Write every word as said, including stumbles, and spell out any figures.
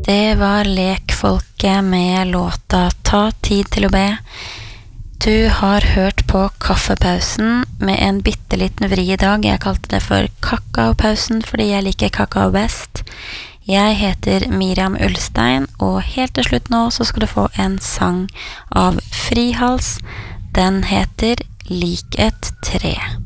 Det var lekfolket med låta Ta tid til å be. Du har hørt på kaffepausen med en bitteliten vri i dag. Jeg kalte det for kakaopausen fordi jeg liker kakao best. Jeg heter Miriam Ulstein, og helt til slutt nå så skal du få en sang av Frihals. Den heter Lik et tre.